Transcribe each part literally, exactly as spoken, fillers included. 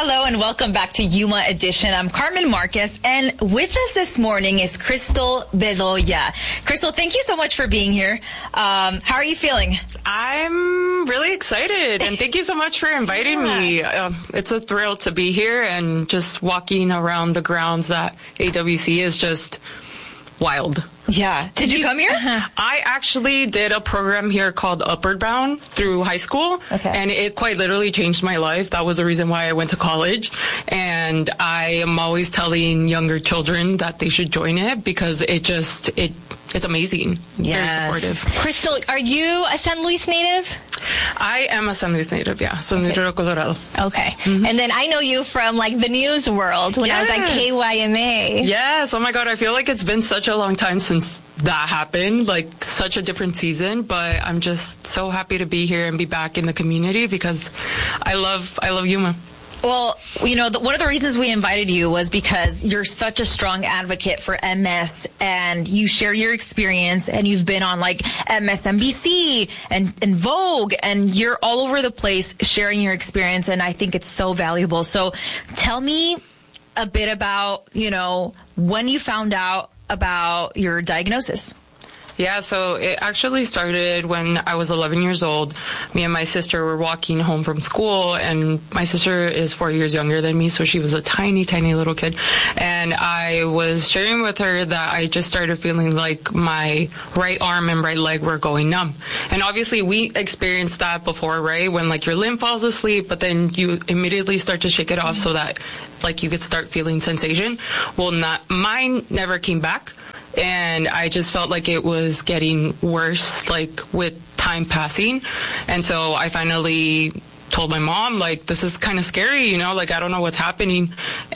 Hello and welcome back to Yuma Edition. I'm Carmen Marquez, and with us this morning is Crystal Bedoya. Crystal, thank you so much for being here. Um, how are you feeling? I'm really excited, and thank you so much for inviting yeah. me. Um, it's a thrill to be here, and just walking around the grounds at A W C is just wild. Yeah. Did, did you, you come here? Uh-huh. I actually did a program here called Upward Bound through high school. Okay. And it quite literally changed my life. That was the reason why I went to college. And I am always telling younger children that they should join it because it just, it it's amazing. Yes. Very supportive. Crystal, are you a San Luis native? I am a San Luis native, yeah. So okay. Nidero, Colorado. Okay. Mm-hmm. And then I know you from like the news world when yes. I was at K Y M A. Yes. Oh my God. I feel like it's been such a long time since that happened, like such a different season, but I'm just so happy to be here and be back in the community because I love, I love Yuma. Well, you know, the, one of the reasons we invited you was because you're such a strong advocate for M S, and you share your experience, and you've been on like M S N B C and, and Vogue, and you're all over the place sharing your experience, and I think it's so valuable. So tell me a bit about, you know, when you found out about your diagnosis. Yeah, so it actually started when I was eleven years old. Me and my sister were walking home from school, and my sister is four years younger than me, so she was a tiny, tiny little kid. And I was sharing with her that I just started feeling like my right arm and right leg were going numb. And obviously we experienced that before, right? When like your limb falls asleep, but then you immediately start to shake it off so that like you could start feeling sensation. Well, not mine never came back. And I just felt like it was getting worse, like with time passing. And so I finally told my mom, like, this is kind of scary, you know, like, I don't know what's happening.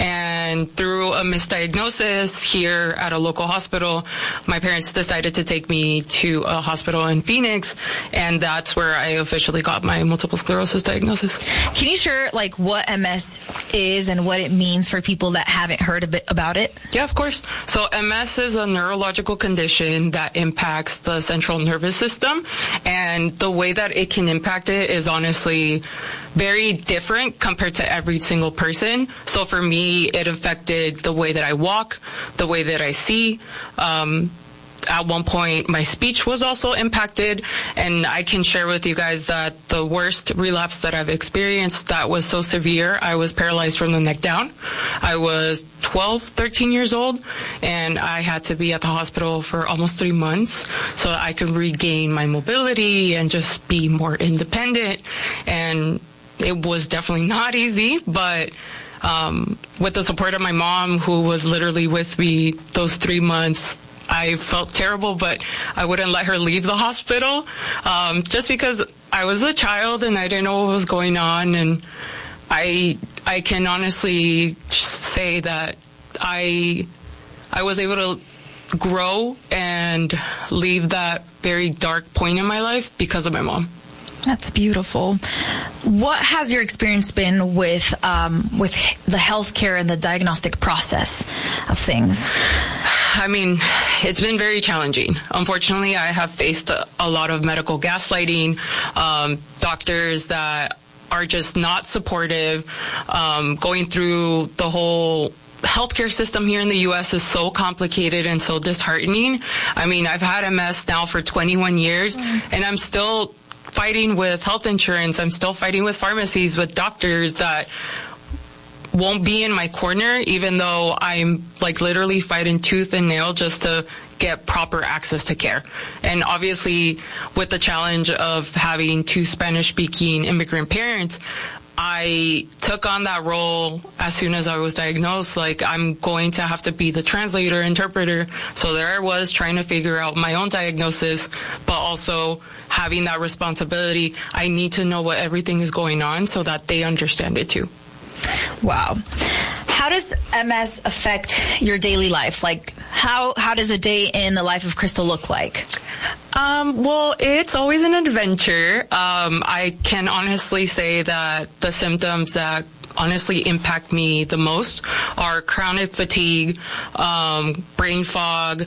And through a misdiagnosis here at a local hospital, my parents decided to take me to a hospital in Phoenix. And that's where I officially got my multiple sclerosis diagnosis. Can you share, like, what M S is and what it means for people that haven't heard a bit about it? Yeah, of course. So M S is a neurological condition that impacts the central nervous system. And the way that it can impact it is honestly very different compared to every single person. So for me, it affected the way that I walk, the way that I see. Um, at one point, my speech was also impacted, and I can share with you guys that the worst relapse that I've experienced that was so severe, I was paralyzed from the neck down. I was twelve, thirteen years old, and I had to be at the hospital for almost three months so that I could regain my mobility and just be more independent. And it was definitely not easy, but um, with the support of my mom, who was literally with me those three months, I felt terrible, but I wouldn't let her leave the hospital um, just because I was a child and I didn't know what was going on. And I I can honestly say that I I was able to grow and leave that very dark point in my life because of my mom. That's beautiful. What has your experience been with um, with the healthcare and the diagnostic process of things? I mean, it's been very challenging. Unfortunately, I have faced a, a lot of medical gaslighting, um, doctors that are just not supportive, um, going through the whole healthcare system here in the U S is so complicated and so disheartening. I mean, I've had M S now for twenty-one years, mm. and I'm still fighting with health insurance. I'm still fighting with pharmacies, with doctors that won't be in my corner, even though I'm like literally fighting tooth and nail just to get proper access to care. And obviously with the challenge of having two Spanish speaking immigrant parents, I took on that role as soon as I was diagnosed. Like, I'm going to have to be the translator, interpreter. So there I was trying to figure out my own diagnosis, but also having that responsibility. I need to know what everything is going on so that they understand it too. Wow. How does M S affect your daily life? Like, how how does a day in the life of Crystal look like? Um, well, it's always an adventure. Um, I can honestly say that the symptoms that honestly impact me the most are chronic fatigue, um, brain fog.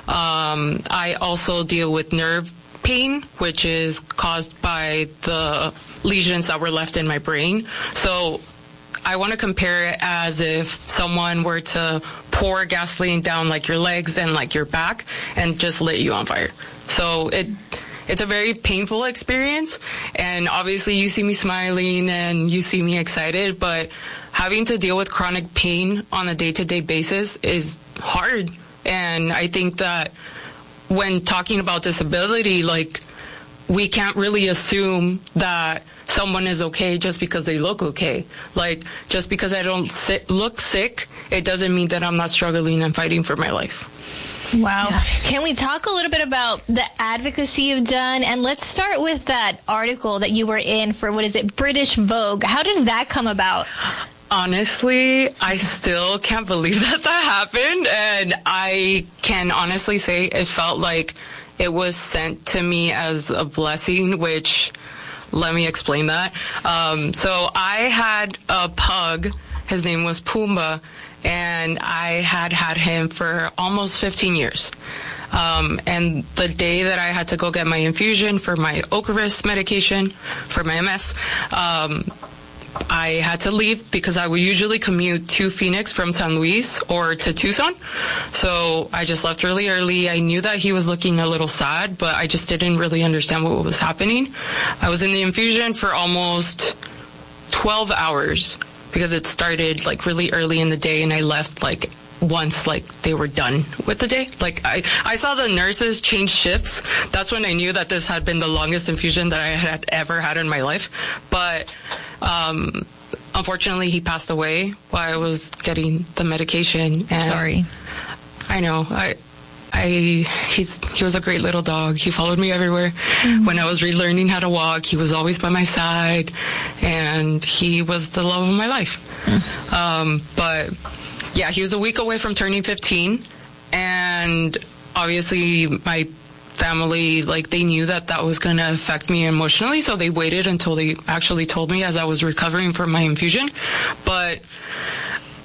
Um, I also deal with nerve pain, which is caused by the lesions that were left in my brain. So I want to compare it as if someone were to pour gasoline down like your legs and like your back and just lit you on fire. So it it's a very painful experience, and obviously you see me smiling and you see me excited, but having to deal with chronic pain on a day-to-day basis is hard. And I think that when talking about disability, like, we can't really assume that someone is okay just because they look okay. Like, just because I don't sit, look sick, it doesn't mean that I'm not struggling and fighting for my life. Wow. Yeah. Can we talk a little bit about the advocacy you've done? And let's start with that article that you were in for, what is it, British Vogue. How did that come about? Honestly, I still can't believe that that happened. And I can honestly say it felt like it was sent to me as a blessing, which, let me explain that. Um, so I had a pug. His name was Pumbaa, and I had had him for almost fifteen years. Um, and the day that I had to go get my infusion for my Ocrevus medication for my M S, um, I had to leave because I would usually commute to Phoenix from San Luis or to Tucson. So I just left really early. I knew that he was looking a little sad, but I just didn't really understand what was happening. I was in the infusion for almost twelve hours because it started like really early in the day, and I left like once like they were done with the day. Like I, I saw the nurses change shifts. That's when I knew that this had been the longest infusion that I had ever had in my life. But um, unfortunately, he passed away while I was getting the medication. And Sorry. I know. I, I, he's, he was a great little dog. He followed me everywhere. Mm-hmm. When I was relearning how to walk, he was always by my side, and he was the love of my life. Mm-hmm. Um, but yeah, he was a week away from turning fifteen, and obviously my family, like, they knew that that was going to affect me emotionally, so they waited until they actually told me as I was recovering from my infusion. But